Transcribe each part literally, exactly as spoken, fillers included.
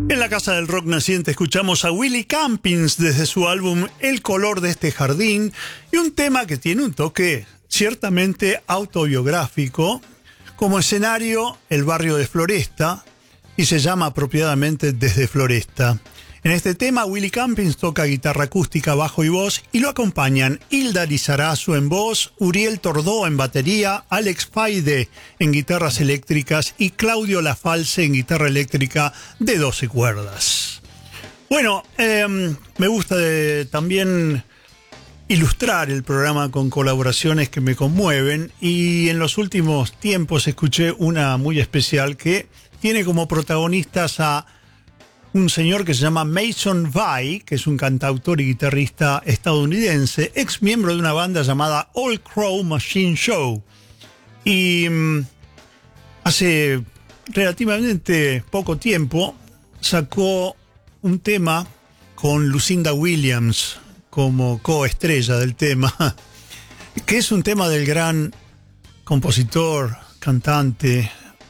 En la Casa del Rock Naciente escuchamos a Willie Campins desde su álbum El color de este jardín, y un tema que tiene un toque ciertamente autobiográfico. Como escenario, el barrio de Floresta, y se llama apropiadamente Desde Floresta. En este tema, Willie Campins toca guitarra acústica, bajo y voz, y lo acompañan Hilda Lizarazu en voz, Uriel Tordó en batería, Alex Faide en guitarras eléctricas y Claudio Lafalce en guitarra eléctrica de doce cuerdas. Bueno, eh, me gusta de, también ilustrar el programa con colaboraciones que me conmueven, y en los últimos tiempos escuché una muy especial que tiene como protagonistas a un señor que se llama Mason Vai, que es un cantautor y guitarrista estadounidense, ex miembro de una banda llamada All Crow Machine Show. Y um, hace relativamente poco tiempo sacó un tema con Lucinda Williams como coestrella del tema, que es un tema del gran compositor, cantante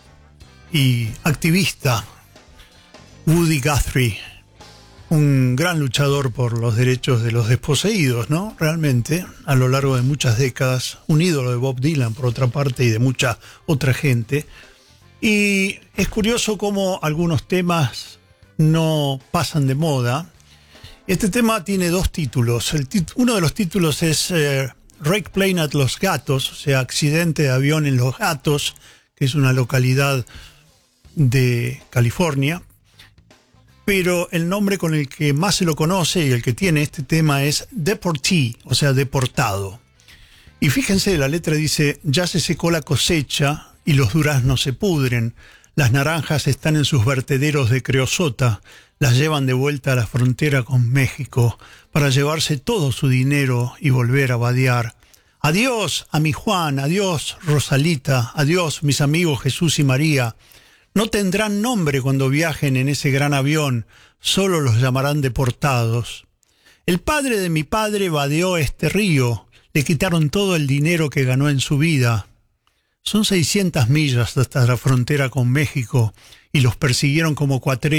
y activista Woody Guthrie, un gran luchador por los derechos de los desposeídos, ¿no? Realmente, a lo largo de muchas décadas, un ídolo de Bob Dylan, por otra parte, y de mucha otra gente. Y es curioso cómo algunos temas no pasan de moda. Este tema tiene dos títulos. El tit- uno de los títulos es eh, Wreck Plane at Los Gatos, o sea, accidente de avión en Los Gatos, que es una localidad de California. Pero el nombre con el que más se lo conoce y el que tiene este tema es Deportee, o sea, deportado. Y fíjense, la letra dice: ya se secó la cosecha y los duraznos se pudren, las naranjas están en sus vertederos de creosota, las llevan de vuelta a la frontera con México para llevarse todo su dinero y volver a vadear. Adiós a mi Juan, adiós Rosalita, adiós mis amigos Jesús y María. No tendrán nombre cuando viajen en ese gran avión, solo los llamarán deportados. El padre de mi padre vadeó este río, le quitaron todo el dinero que ganó en su vida. Son seiscientas millas hasta la frontera con México y los persiguieron como cuatreros.